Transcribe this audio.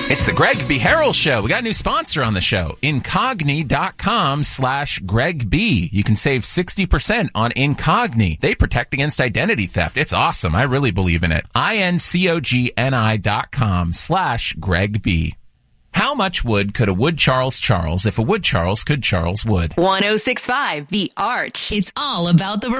It's the Greg B. Harrell Show. We got a new sponsor on the show, Incogni.com/Greg B. You can save 60% on Incogni. They protect against identity theft. It's awesome. I really believe in it. Incogni.com/Greg B. How much wood could a wood Charles if a wood Charles could Charles wood? 106.5 The Arch. It's all about the